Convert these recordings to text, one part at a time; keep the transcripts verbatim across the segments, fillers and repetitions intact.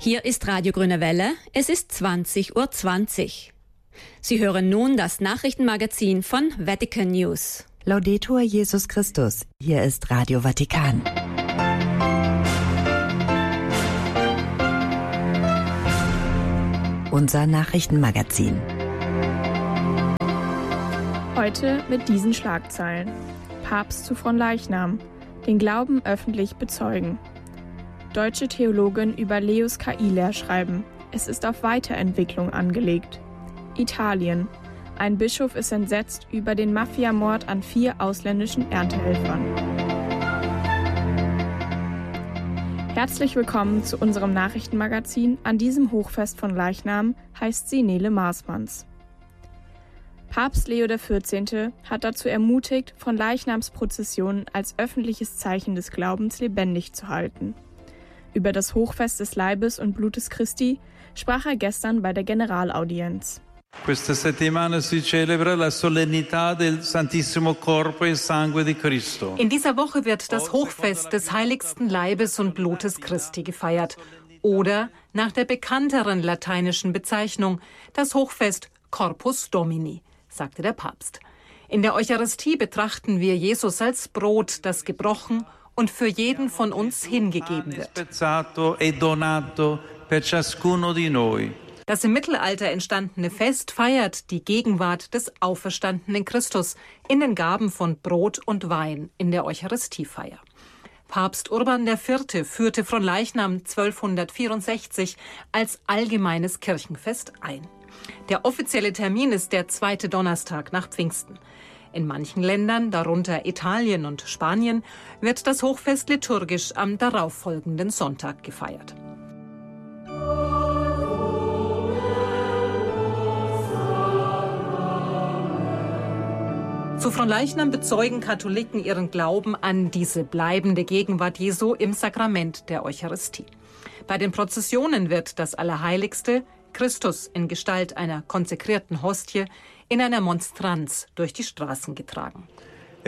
Hier ist Radio Grüne Welle, es ist zwanzig Uhr zwanzig. Sie hören nun das Nachrichtenmagazin von Vatican News. Laudetur Jesus Christus, hier ist Radio Vatikan. Unser Nachrichtenmagazin. Heute mit diesen Schlagzeilen. Papst zu Fronleichnam. Den Glauben öffentlich bezeugen. Deutsche Theologin über Leos K I-Lehr schreiben. Es ist auf Weiterentwicklung angelegt. Italien. Ein Bischof ist entsetzt über den Mafiamord an vier ausländischen Erntehelfern. Herzlich willkommen zu unserem Nachrichtenmagazin. An diesem Hochfest von Leichnam heißt sie Nele Maasmanns. Papst Leo der vierzehnte. hat dazu ermutigt, Fronleichnamsprozessionen als öffentliches Zeichen des Glaubens lebendig zu halten. Über das Hochfest des Leibes und Blutes Christi sprach er gestern bei der Generalaudienz. Questa settimana si celebra la solennità del Santissimo Corpo e Sangue di Cristo. In dieser Woche wird das Hochfest des heiligsten Leibes und Blutes Christi gefeiert. Oder nach der bekannteren lateinischen Bezeichnung das Hochfest Corpus Domini, sagte der Papst. In der Eucharistie betrachten wir Jesus als Brot, das gebrochen und für jeden von uns hingegeben wird. Das im Mittelalter entstandene Fest feiert die Gegenwart des auferstandenen Christus in den Gaben von Brot und Wein in der Eucharistiefeier. Papst Urban der Vierte führte Fronleichnam zwölfhundertvierundsechzig als allgemeines Kirchenfest ein. Der offizielle Termin ist der zweite Donnerstag nach Pfingsten. In manchen Ländern, darunter Italien und Spanien, wird das Hochfest liturgisch am darauffolgenden Sonntag gefeiert. Zu Fronleichnam bezeugen Katholiken ihren Glauben an diese bleibende Gegenwart Jesu im Sakrament der Eucharistie. Bei den Prozessionen wird das Allerheiligste, Christus in Gestalt einer konsekrierten Hostie, in einer Monstranz durch die Straßen getragen. Bei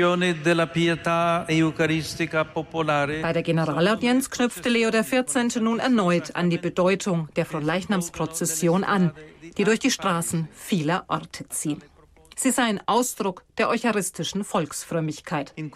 der Generalaudienz knüpfte Leo der vierzehnte. nun erneut an die Bedeutung der Fronleichnamsprozession an, die durch die Straßen vieler Orte ziehen. Sie sei ein Ausdruck der eucharistischen Volksfrömmigkeit. In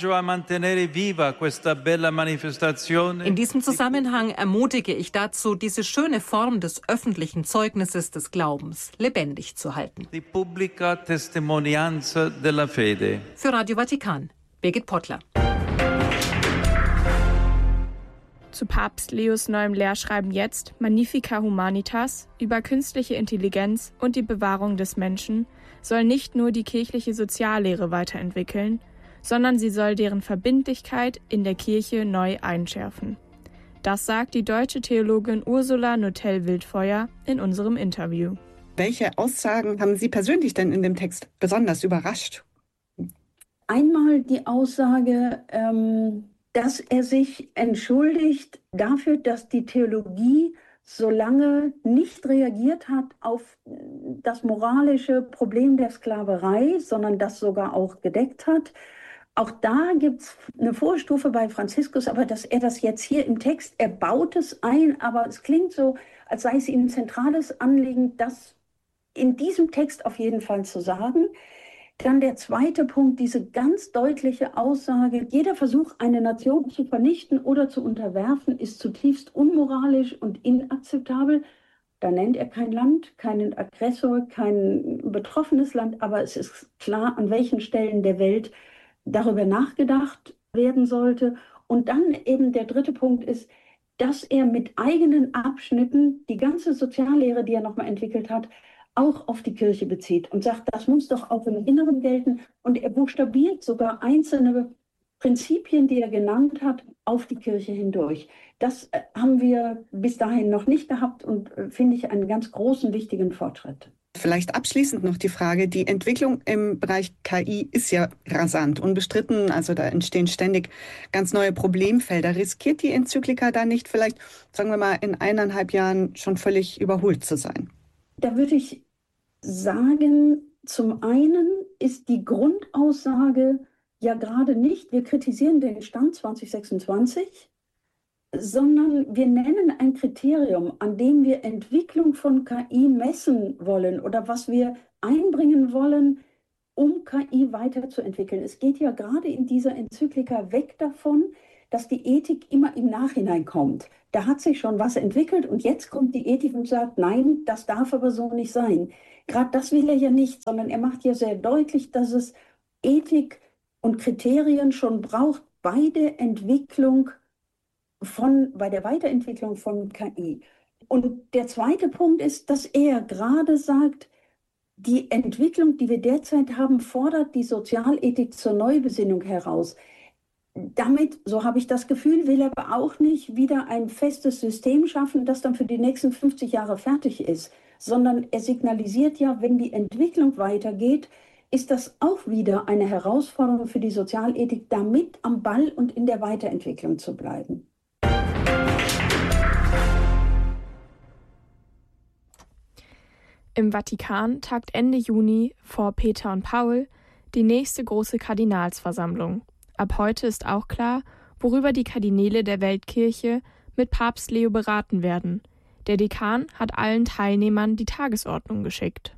diesem Zusammenhang ermutige ich dazu, diese schöne Form des öffentlichen Zeugnisses des Glaubens lebendig zu halten. Für Radio Vatikan, Birgit Pottler. Zu Papst Leos neuem Lehrschreiben jetzt Magnificat Humanitas über künstliche Intelligenz und die Bewahrung des Menschen soll nicht nur die kirchliche Soziallehre weiterentwickeln, sondern sie soll deren Verbindlichkeit in der Kirche neu einschärfen. Das sagt die deutsche Theologin Ursula Notel-Wildfeuer in unserem Interview. Welche Aussagen haben Sie persönlich denn in dem Text besonders überrascht? Einmal die Aussage, ähm, dass er sich entschuldigt dafür, dass die Theologie so lange nicht reagiert hat auf das moralische Problem der Sklaverei, sondern das sogar auch gedeckt hat. Auch da gibt es eine Vorstufe bei Franziskus, aber dass er das jetzt hier im Text, er baut es ein, aber es klingt so, als sei es ihm ein zentrales Anliegen, das in diesem Text auf jeden Fall zu sagen. Dann der zweite Punkt, diese ganz deutliche Aussage, jeder Versuch, eine Nation zu vernichten oder zu unterwerfen, ist zutiefst unmoralisch und inakzeptabel. Da nennt er kein Land, keinen Aggressor, kein betroffenes Land, aber es ist klar, an welchen Stellen der Welt darüber nachgedacht werden sollte. Und dann eben der dritte Punkt ist, dass er mit eigenen Abschnitten die ganze Soziallehre, die er nochmal entwickelt hat, auch auf die Kirche bezieht und sagt, das muss doch auch im Inneren gelten. Und er buchstabiert sogar einzelne Prinzipien, die er genannt hat, auf die Kirche hindurch. Das haben wir bis dahin noch nicht gehabt und finde ich einen ganz großen, wichtigen Fortschritt. Vielleicht abschließend noch die Frage, die Entwicklung im Bereich K I ist ja rasant, unbestritten, also da entstehen ständig ganz neue Problemfelder. Riskiert die Enzyklika da nicht vielleicht, sagen wir mal, in eineinhalb Jahren schon völlig überholt zu sein? Da würde ich sagen, zum einen ist die Grundaussage ja gerade nicht, wir kritisieren den Stand zwanzig sechsundzwanzig, sondern wir nennen ein Kriterium, an dem wir Entwicklung von K I messen wollen oder was wir einbringen wollen, um K I weiterzuentwickeln. Es geht ja gerade in dieser Enzyklika weg davon, dass die Ethik immer im Nachhinein kommt. Da hat sich schon was entwickelt und jetzt kommt die Ethik und sagt, nein, das darf aber so nicht sein. Gerade das will er ja nicht, sondern er macht ja sehr deutlich, dass es Ethik und Kriterien schon braucht bei der Entwicklung von, bei der Weiterentwicklung von K I. Und der zweite Punkt ist, dass er gerade sagt, die Entwicklung, die wir derzeit haben, fordert die Sozialethik zur Neubesinnung heraus. Damit, so habe ich das Gefühl, will er aber auch nicht wieder ein festes System schaffen, das dann für die nächsten fünfzig Jahre fertig ist, sondern er signalisiert ja, wenn die Entwicklung weitergeht, ist das auch wieder eine Herausforderung für die Sozialethik, damit am Ball und in der Weiterentwicklung zu bleiben. Im Vatikan tagt Ende Juni vor Peter und Paul die nächste große Kardinalsversammlung. Ab heute ist auch klar, worüber die Kardinäle der Weltkirche mit Papst Leo beraten werden. Der Dekan hat allen Teilnehmern die Tagesordnung geschickt.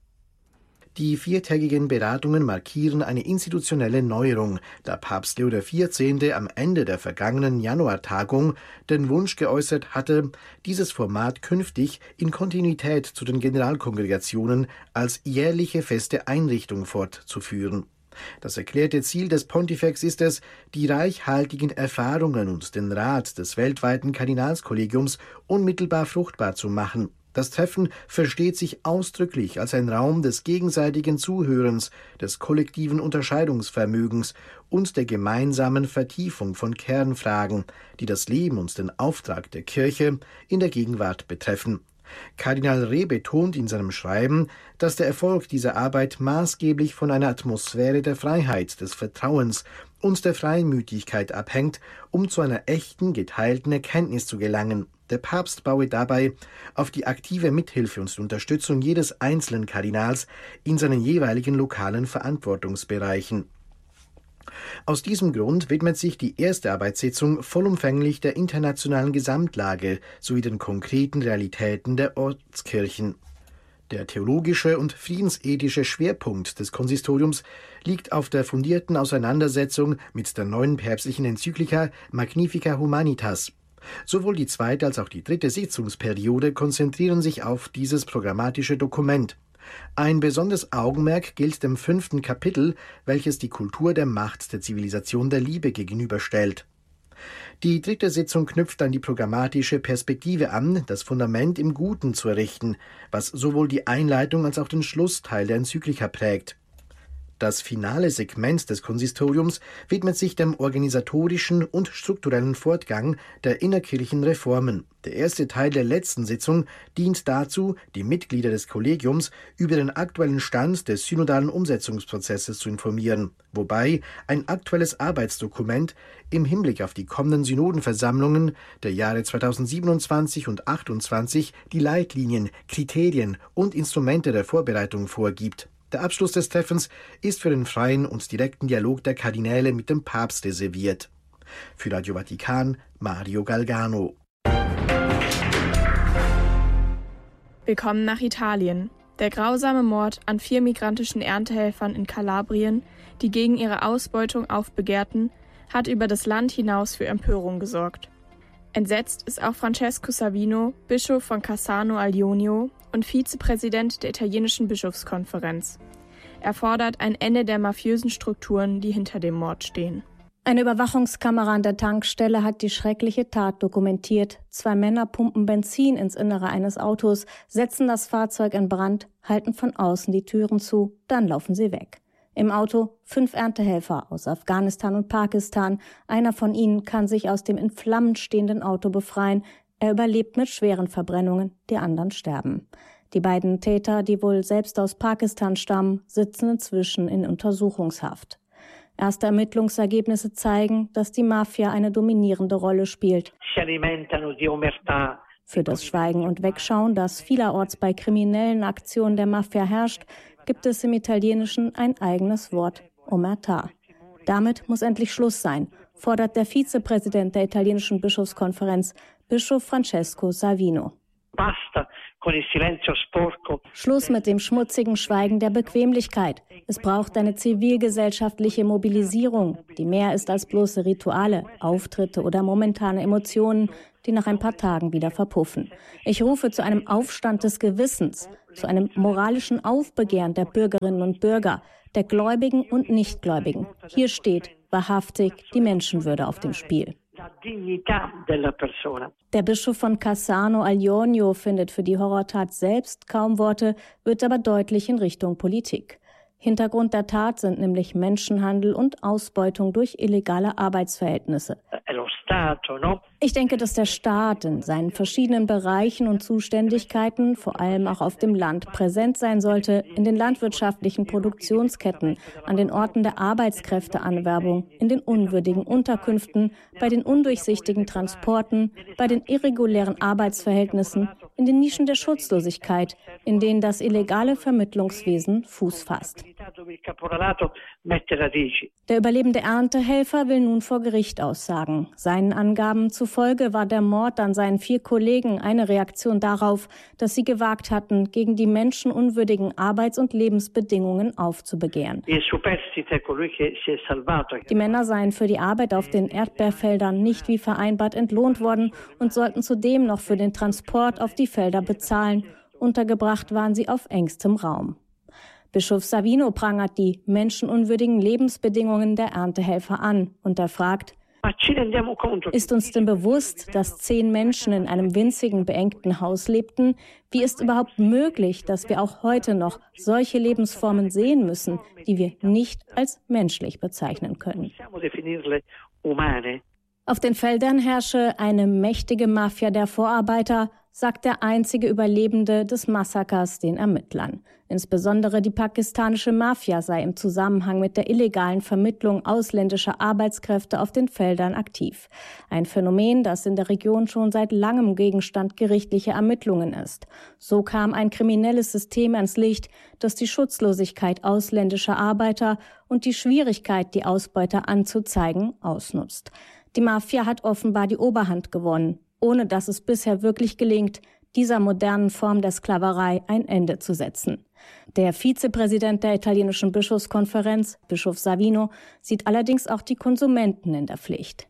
Die viertägigen Beratungen markieren eine institutionelle Neuerung, da Papst Leo der vierzehnte am Ende der vergangenen Januartagung den Wunsch geäußert hatte, dieses Format künftig in Kontinuität zu den Generalkongregationen als jährliche feste Einrichtung fortzuführen. Das erklärte Ziel des Pontifex ist es, die reichhaltigen Erfahrungen und den Rat des weltweiten Kardinalskollegiums unmittelbar fruchtbar zu machen. Das Treffen versteht sich ausdrücklich als ein Raum des gegenseitigen Zuhörens, des kollektiven Unterscheidungsvermögens und der gemeinsamen Vertiefung von Kernfragen, die das Leben und den Auftrag der Kirche in der Gegenwart betreffen. Kardinal Re betont in seinem Schreiben, dass der Erfolg dieser Arbeit maßgeblich von einer Atmosphäre der Freiheit, des Vertrauens und der Freimütigkeit abhängt, um zu einer echten, geteilten Erkenntnis zu gelangen. Der Papst baue dabei auf die aktive Mithilfe und Unterstützung jedes einzelnen Kardinals in seinen jeweiligen lokalen Verantwortungsbereichen. Aus diesem Grund widmet sich die erste Arbeitssitzung vollumfänglich der internationalen Gesamtlage sowie den konkreten Realitäten der Ortskirchen. Der theologische und friedensethische Schwerpunkt des Konsistoriums liegt auf der fundierten Auseinandersetzung mit der neuen päpstlichen Enzyklika Magnificat Humanitas. Sowohl die zweite als auch die dritte Sitzungsperiode konzentrieren sich auf dieses programmatische Dokument. Ein besonderes Augenmerk gilt dem fünften Kapitel, welches die Kultur der Macht der Zivilisation der Liebe gegenüberstellt. Die dritte Sitzung knüpft an die programmatische Perspektive an, das Fundament im Guten zu errichten, was sowohl die Einleitung als auch den Schlussteil der Enzyklika prägt. Das finale Segment des Konsistoriums widmet sich dem organisatorischen und strukturellen Fortgang der innerkirchlichen Reformen. Der erste Teil der letzten Sitzung dient dazu, die Mitglieder des Kollegiums über den aktuellen Stand des synodalen Umsetzungsprozesses zu informieren, wobei ein aktuelles Arbeitsdokument im Hinblick auf die kommenden Synodenversammlungen der Jahre zweitausendsiebenundzwanzig und achtundzwanzig die Leitlinien, Kriterien und Instrumente der Vorbereitung vorgibt. Der Abschluss des Treffens ist für den freien und direkten Dialog der Kardinäle mit dem Papst reserviert. Für Radio Vatikan, Mario Galgano. Willkommen nach Italien. Der grausame Mord an vier migrantischen Erntehelfern in Kalabrien, die gegen ihre Ausbeutung aufbegehrten, hat über das Land hinaus für Empörung gesorgt. Entsetzt ist auch Francesco Savino, Bischof von Cassano al Ionio und Vizepräsident der italienischen Bischofskonferenz. Er fordert ein Ende der mafiösen Strukturen, die hinter dem Mord stehen. Eine Überwachungskamera an der Tankstelle hat die schreckliche Tat dokumentiert. Zwei Männer pumpen Benzin ins Innere eines Autos, setzen das Fahrzeug in Brand, halten von außen die Türen zu, dann laufen sie weg. Im Auto fünf Erntehelfer aus Afghanistan und Pakistan. Einer von ihnen kann sich aus dem in Flammen stehenden Auto befreien. Er überlebt mit schweren Verbrennungen, die anderen sterben. Die beiden Täter, die wohl selbst aus Pakistan stammen, sitzen inzwischen in Untersuchungshaft. Erste Ermittlungsergebnisse zeigen, dass die Mafia eine dominierende Rolle spielt. Für das Schweigen und Wegschauen, das vielerorts bei kriminellen Aktionen der Mafia herrscht, gibt es im Italienischen ein eigenes Wort, Omertà. Damit muss endlich Schluss sein. fordert der Vizepräsident der italienischen Bischofskonferenz, Bischof Francesco Savino. Schluss mit dem schmutzigen Schweigen der Bequemlichkeit. Es braucht eine zivilgesellschaftliche Mobilisierung, die mehr ist als bloße Rituale, Auftritte oder momentane Emotionen, die nach ein paar Tagen wieder verpuffen. Ich rufe zu einem Aufstand des Gewissens, zu einem moralischen Aufbegehren der Bürgerinnen und Bürger, der Gläubigen und Nichtgläubigen. Hier steht wahrhaftig die Menschenwürde auf dem Spiel. Der Bischof von Cassano al Ionio findet für die Horrortat selbst kaum Worte, wird aber deutlich in Richtung Politik. Hintergrund der Tat sind nämlich Menschenhandel und Ausbeutung durch illegale Arbeitsverhältnisse. Ich denke, dass der Staat in seinen verschiedenen Bereichen und Zuständigkeiten, vor allem auch auf dem Land, präsent sein sollte, in den landwirtschaftlichen Produktionsketten, an den Orten der Arbeitskräfteanwerbung, in den unwürdigen Unterkünften, bei den undurchsichtigen Transporten, bei den irregulären Arbeitsverhältnissen, in den Nischen der Schutzlosigkeit, in denen das illegale Vermittlungswesen Fuß fasst. Der überlebende Erntehelfer will nun vor Gericht aussagen. Seinen Angaben zufolge war der Mord an seinen vier Kollegen eine Reaktion darauf, dass sie gewagt hatten, gegen die menschenunwürdigen Arbeits- und Lebensbedingungen aufzubegehren. Die Männer seien für die Arbeit auf den Erdbeerfeldern nicht wie vereinbart entlohnt worden und sollten zudem noch für den Transport auf die Felder bezahlen. Untergebracht waren sie auf engstem Raum. Bischof Savino prangert die menschenunwürdigen Lebensbedingungen der Erntehelfer an und er fragt: Ist uns denn bewusst, dass zehn Menschen in einem winzigen, beengten Haus lebten? Wie ist überhaupt möglich, dass wir auch heute noch solche Lebensformen sehen müssen, die wir nicht als menschlich bezeichnen können? Auf den Feldern herrsche eine mächtige Mafia der Vorarbeiter, sagt der einzige Überlebende des Massakers den Ermittlern. Insbesondere die pakistanische Mafia sei im Zusammenhang mit der illegalen Vermittlung ausländischer Arbeitskräfte auf den Feldern aktiv. Ein Phänomen, das in der Region schon seit langem Gegenstand gerichtlicher Ermittlungen ist. So kam ein kriminelles System ans Licht, das die Schutzlosigkeit ausländischer Arbeiter und die Schwierigkeit, die Ausbeuter anzuzeigen, ausnutzt. Die Mafia hat offenbar die Oberhand gewonnen, ohne dass es bisher wirklich gelingt, dieser modernen Form der Sklaverei ein Ende zu setzen. Der Vizepräsident der italienischen Bischofskonferenz, Bischof Savino, sieht allerdings auch die Konsumenten in der Pflicht.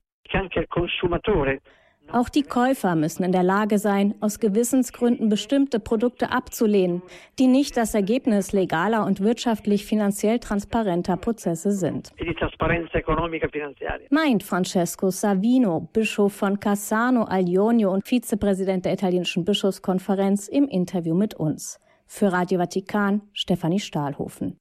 Auch die Käufer müssen in der Lage sein, aus Gewissensgründen bestimmte Produkte abzulehnen, die nicht das Ergebnis legaler und wirtschaftlich finanziell transparenter Prozesse sind. Meint Francesco Savino, Bischof von Cassano al Ionio und Vizepräsident der italienischen Bischofskonferenz, im Interview mit uns. Für Radio Vatikan, Stefanie Stahlhofen.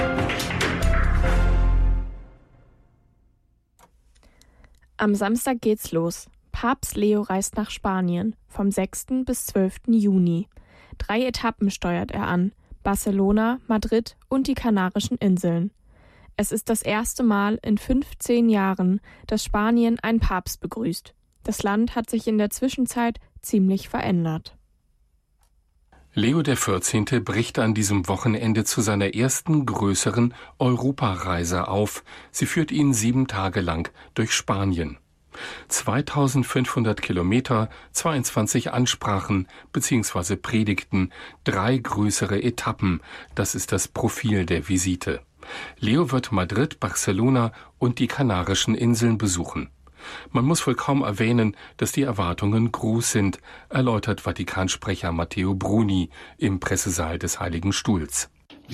Am Samstag geht's los. Papst Leo reist nach Spanien vom sechsten bis zwölften Juni. Drei Etappen steuert er an: Barcelona, Madrid und die Kanarischen Inseln. Es ist das erste Mal in fünfzehn Jahren, dass Spanien einen Papst begrüßt. Das Land hat sich in der Zwischenzeit ziemlich verändert. Leo der vierzehnte bricht an diesem Wochenende zu seiner ersten größeren Europareise auf. Sie führt ihn sieben Tage lang durch Spanien. zweitausendfünfhundert Kilometer, zweiundzwanzig Ansprachen bzw. Predigten, drei größere Etappen. Das ist das Profil der Visite. Leo wird Madrid, Barcelona und die Kanarischen Inseln besuchen. Man muss wohl kaum erwähnen, dass die Erwartungen groß sind, erläutert Vatikansprecher Matteo Bruni im Pressesaal des Heiligen Stuhls.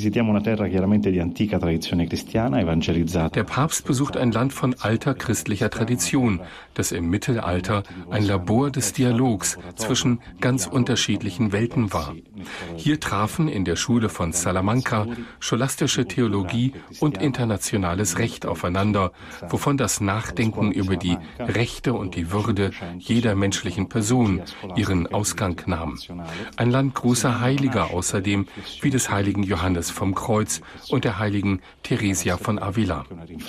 Der Papst besucht ein Land von alter christlicher Tradition, das im Mittelalter ein Labor des Dialogs zwischen ganz unterschiedlichen Welten war. Hier trafen in der Schule von Salamanca scholastische Theologie und internationales Recht aufeinander, wovon das Nachdenken über die Rechte und die Würde jeder menschlichen Person ihren Ausgang nahm. Ein Land großer Heiliger außerdem, wie des heiligen Johannes vom Kreuz und der heiligen Theresia von Avila.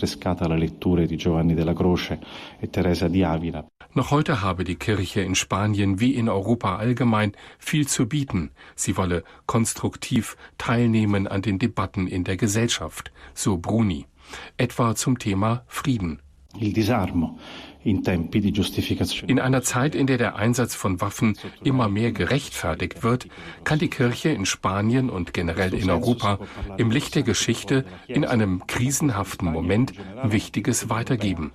Noch heute habe die Kirche in Spanien wie in Europa allgemein viel zu bieten. Sie wolle konstruktiv teilnehmen an den Debatten in der Gesellschaft, so Bruni, etwa zum Thema Frieden. In einer Zeit, in der der Einsatz von Waffen immer mehr gerechtfertigt wird, kann die Kirche in Spanien und generell in Europa im Licht der Geschichte in einem krisenhaften Moment Wichtiges weitergeben.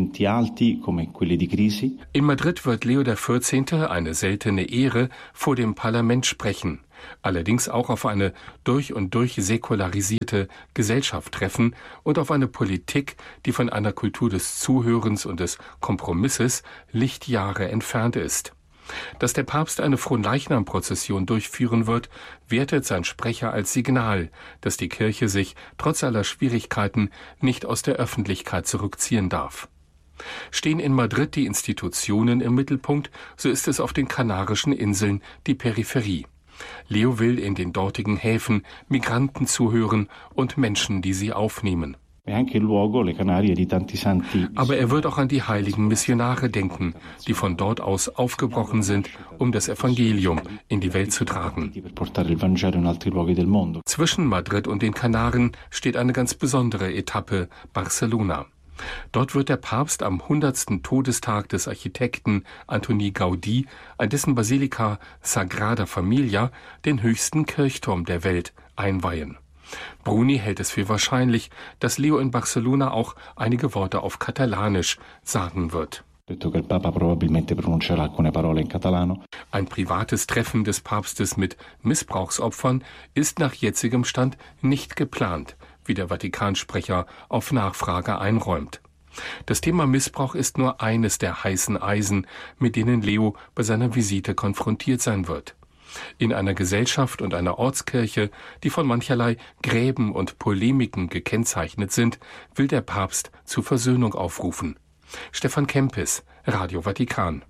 In Madrid wird Leo der vierzehnte eine seltene Ehre vor dem Parlament sprechen. Allerdings auch auf eine durch und durch säkularisierte Gesellschaft treffen und auf eine Politik, die von einer Kultur des Zuhörens und des Kompromisses Lichtjahre entfernt ist. Dass der Papst eine Fronleichnam-Prozession durchführen wird, wertet sein Sprecher als Signal, dass die Kirche sich trotz aller Schwierigkeiten nicht aus der Öffentlichkeit zurückziehen darf. Stehen in Madrid die Institutionen im Mittelpunkt, so ist es auf den Kanarischen Inseln die Peripherie. Leo will in den dortigen Häfen Migranten zuhören und Menschen, die sie aufnehmen. Aber er wird auch an die heiligen Missionare denken, die von dort aus aufgebrochen sind, um das Evangelium in die Welt zu tragen. Zwischen Madrid und den Kanaren steht eine ganz besondere Etappe, Barcelona. Dort wird der Papst am hundertsten Todestag des Architekten Antoni Gaudí an dessen Basilika Sagrada Familia, den höchsten Kirchturm der Welt, einweihen. Bruni hält es für wahrscheinlich, dass Leo in Barcelona auch einige Worte auf Katalanisch sagen wird. Ein privates Treffen des Papstes mit Missbrauchsopfern ist nach jetzigem Stand nicht geplant, wie der Vatikansprecher auf Nachfrage einräumt. Das Thema Missbrauch ist nur eines der heißen Eisen, mit denen Leo bei seiner Visite konfrontiert sein wird. In einer Gesellschaft und einer Ortskirche, die von mancherlei Gräben und Polemiken gekennzeichnet sind, will der Papst zur Versöhnung aufrufen. Stefan Kempis, Radio Vatikan.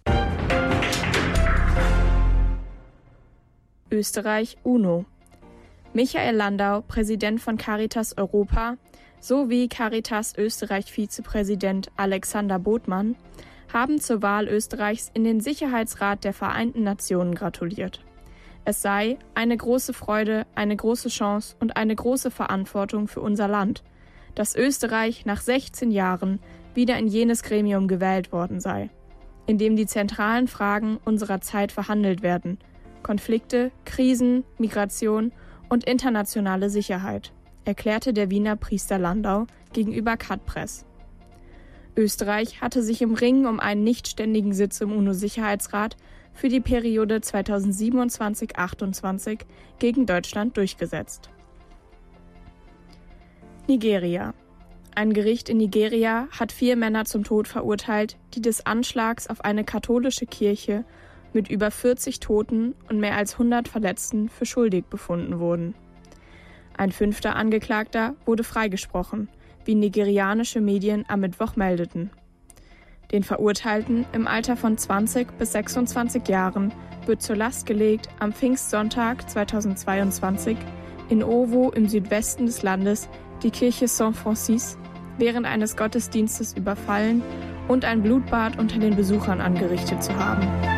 Österreich UNO. Michael Landau, Präsident von Caritas Europa, sowie Caritas Österreich-Vizepräsident Alexander Bodmann haben zur Wahl Österreichs in den Sicherheitsrat der Vereinten Nationen gratuliert. Es sei eine große Freude, eine große Chance und eine große Verantwortung für unser Land, dass Österreich nach sechzehn Jahren wieder in jenes Gremium gewählt worden sei, in dem die zentralen Fragen unserer Zeit verhandelt werden: Konflikte, Krisen, Migration und internationale Sicherheit, erklärte der Wiener Priester Landau gegenüber Cut-Press. Österreich hatte sich im Ringen um einen nichtständigen Sitz im UNO-Sicherheitsrat für die Periode zweitausendsiebenundzwanzig bis achtundzwanzig gegen Deutschland durchgesetzt. Nigeria. Ein Gericht in Nigeria hat vier Männer zum Tod verurteilt, die des Anschlags auf eine katholische Kirche mit über vierzig Toten und mehr als hundert Verletzten für schuldig befunden wurden. Ein fünfter Angeklagter wurde freigesprochen, wie nigerianische Medien am Mittwoch meldeten. Den Verurteilten im Alter von zwanzig bis sechsundzwanzig Jahren wird zur Last gelegt, am Pfingstsonntag zweitausendzweiundzwanzig in Owo im Südwesten des Landes die Kirche Saint Francis während eines Gottesdienstes überfallen und ein Blutbad unter den Besuchern angerichtet zu haben.